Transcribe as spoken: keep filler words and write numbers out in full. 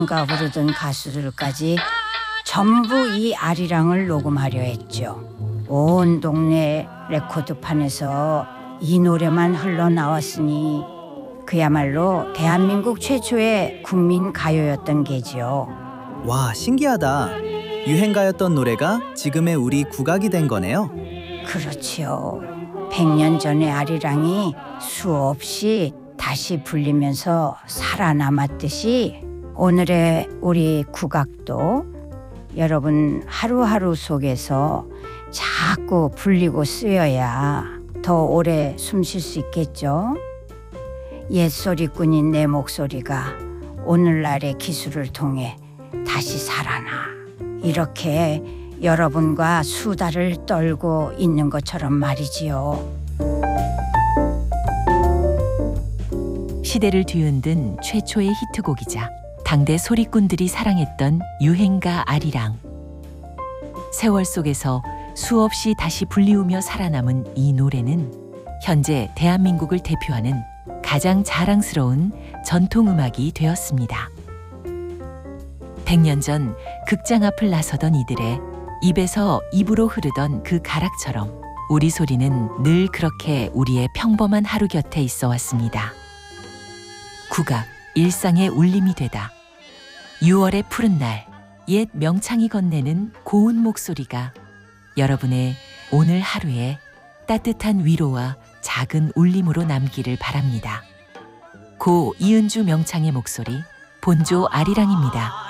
가 부르던 가수들까지 전부 이 아리랑을 녹음하려 했죠. 온 동네 레코드판에서 이 노래만 흘러나왔으니 그야말로 대한민국 최초의 국민 가요였던 게지요. 와, 신기하다. 유행가였던 노래가 지금의 우리 국악이 된 거네요. 그렇지요. 백 년 전의 아리랑이 수없이 다시 불리면서 살아남았듯이 오늘의 우리 국악도 여러분 하루하루 속에서 자꾸 불리고 쓰여야 더 오래 숨 쉴 수 있겠죠. 옛소리꾼인 내 목소리가 오늘날의 기술을 통해 다시 살아나 이렇게 여러분과 수다를 떨고 있는 것처럼 말이지요. 시대를 뒤흔든 최초의 히트곡이자 당대 소리꾼들이 사랑했던 유행가 아리랑. 세월 속에서 수없이 다시 불리우며 살아남은 이 노래는 현재 대한민국을 대표하는 가장 자랑스러운 전통음악이 되었습니다. 백 년 전 극장 앞을 나서던 이들의 입에서 입으로 흐르던 그 가락처럼 우리 소리는 늘 그렇게 우리의 평범한 하루 곁에 있어 왔습니다. 국악, 일상의 울림이 되다. 유월의 푸른 날, 옛 명창이 건네는 고운 목소리가 여러분의 오늘 하루에 따뜻한 위로와 작은 울림으로 남기를 바랍니다. 고 이은주 명창의 목소리, 본조 아리랑입니다.